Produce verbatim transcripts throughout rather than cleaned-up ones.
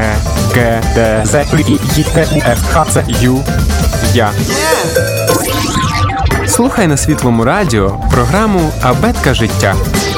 Е, Г, Д, З, І, Й, Т, У, Ф, Х, Ц, Ю, Я. Слухай на Світлому радіо програму «Абетка життя».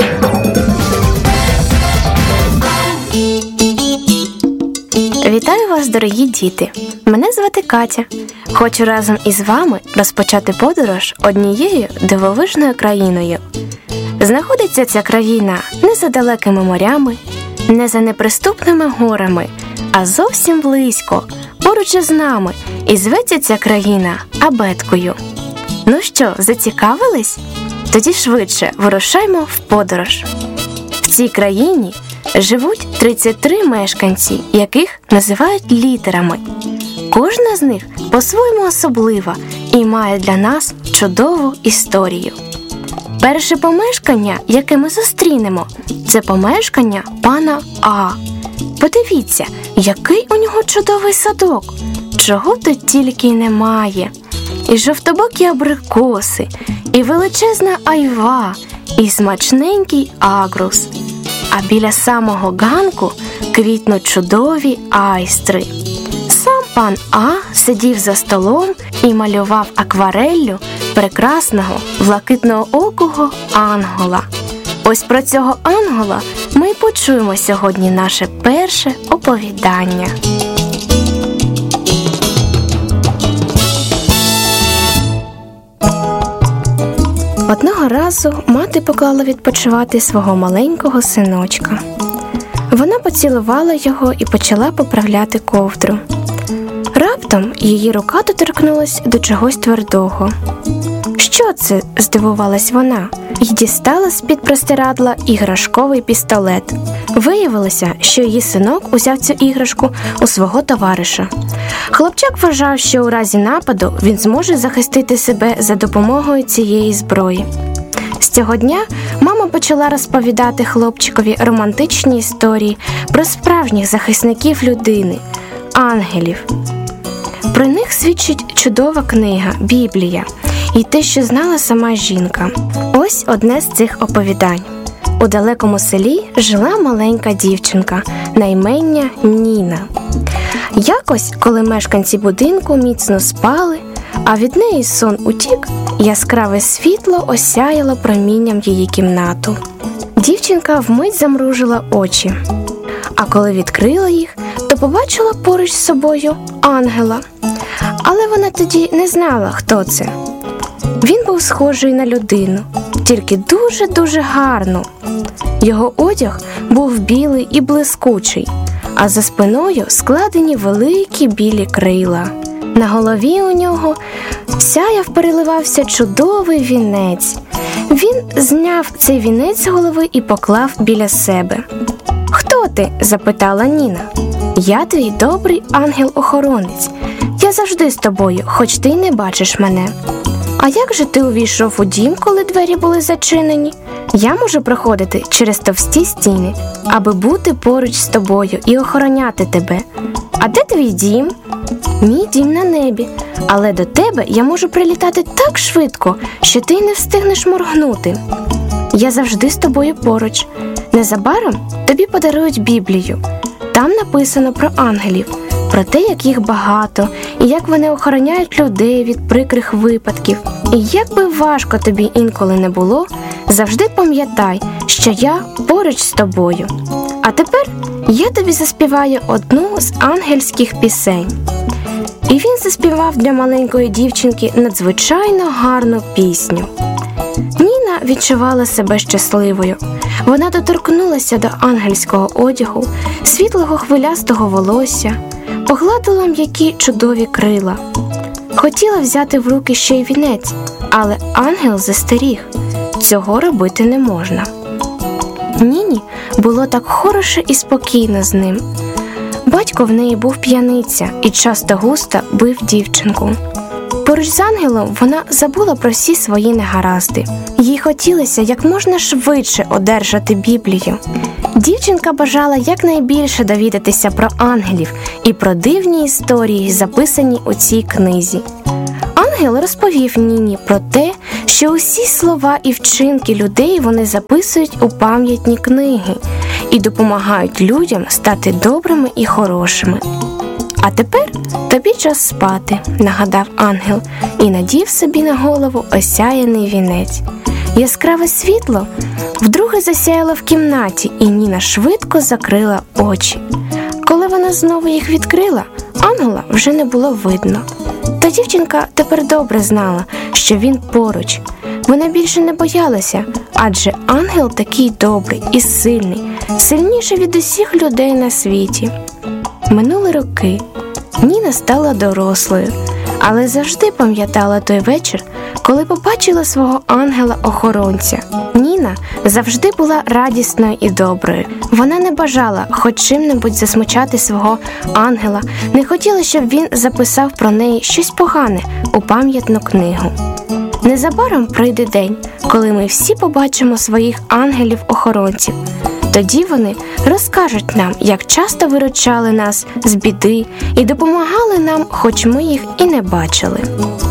Вітаю вас, дорогі діти! Мене звати Катя. Хочу разом із вами розпочати подорож однією дивовижною країною. Знаходиться ця країна не за далекими морями, не за неприступними горами, а зовсім близько, поруч із нами, і зветься ця країна Абеткою. Ну що, зацікавились? Тоді швидше вирушаймо в подорож. В цій країні живуть тридцять три мешканці, яких називають літерами. Кожна з них по-своєму особлива і має для нас чудову історію. Перше помешкання, яке ми зустрінемо, це помешкання пана А. Подивіться, який у нього чудовий садок. Чого тут тільки немає. І жовтобокі абрикоси, і величезна айва, і смачненький агрус. А біля самого ганку квітнуть чудові айстри. Сам пан А сидів за столом і малював аквареллю прекрасного блакитноокого ангела. Ось про цього ангела ми й почуємо сьогодні наше перше оповідання. Одного разу мати поклала відпочивати свого маленького синочка. Вона поцілувала його і почала поправляти ковдру. Раптом її рука доторкнулась до чогось твердого. «Що це?» – здивувалась вона і дістала з-під простирадла іграшковий пістолет. Виявилося, що її синок узяв цю іграшку у свого товариша. Хлопчак вважав, що у разі нападу він зможе захистити себе за допомогою цієї зброї. З цього дня мама почала розповідати хлопчикові романтичні історії про справжніх захисників людини – ангелів. Про них свідчить чудова книга – Біблія і те, що знала сама жінка. Ось одне з цих оповідань. У далекому селі жила маленька дівчинка на ім'я Ніна. Якось, коли мешканці будинку міцно спали, а від неї сон утік, яскраве світло осяяло промінням її кімнату. Дівчинка вмить замружила очі, а коли відкрила їх, то побачила поруч з собою ангела. Але вона тоді не знала, хто це. Він був схожий на людину, тільки дуже-дуже гарну. Його одяг був білий і блискучий, а за спиною складені великі білі крила. На голові у нього сяяв переливався чудовий вінець. Він зняв цей вінець з голови і поклав біля себе. «Хто ти?» – запитала Ніна. «Я твій добрий ангел-охоронець. Я завжди з тобою, хоч ти й не бачиш мене». «А як же ти увійшов у дім, коли двері були зачинені? Я можу проходити через товсті стіни, аби бути поруч з тобою і охороняти тебе. А де твій дім?» «Мій дім на небі, але до тебе я можу прилітати так швидко, що ти й не встигнеш моргнути. Я завжди з тобою поруч. Незабаром тобі подарують Біблію. Там написано про ангелів, про те, як їх багато, і як вони охороняють людей від прикрих випадків. І як би важко тобі інколи не було, завжди пам'ятай, що я поруч з тобою. А тепер я тобі заспіваю одну з ангельських пісень». І він заспівав для маленької дівчинки надзвичайно гарну пісню. Ніна відчувала себе щасливою. Вона доторкнулася до ангельського одягу, світлого хвилястого волосся, погладила м'які чудові крила. Хотіла взяти в руки ще й вінець, але ангел застеріг – цього робити не можна. Ніні було так хороше і спокійно з ним. Батько в неї був п'яниця і часто-густо бив дівчинку. Поруч з ангелом вона забула про всі свої негаразди. Їй хотілося як можна швидше одержати Біблію. Дівчинка бажала якнайбільше довідатися про ангелів і про дивні історії, записані у цій книзі. Ангел розповів Ніні про те, що усі слова і вчинки людей вони записують у пам'ятні книги і допомагають людям стати добрими і хорошими. «А тепер тобі час спати», – нагадав ангел і надів собі на голову осяяний вінець. Яскраве світло вдруге засяяло в кімнаті, і Ніна швидко закрила очі. Коли вона знову їх відкрила, ангела вже не було видно. Та дівчинка тепер добре знала, що він поруч. Вона більше не боялася, адже ангел такий добрий і сильний, сильніший від усіх людей на світі. Минули роки. Ніна стала дорослою, але завжди пам'ятала той вечір, коли побачила свого ангела-охоронця. Ніна завжди була радісною і доброю. Вона не бажала хоч чим-небудь засмучати свого ангела, не хотіла, щоб він записав про неї щось погане у пам'ятну книгу. Незабаром прийде день, коли ми всі побачимо своїх ангелів-охоронців. Тоді вони розкажуть нам, як часто виручали нас з біди і допомагали нам, хоч ми їх і не бачили.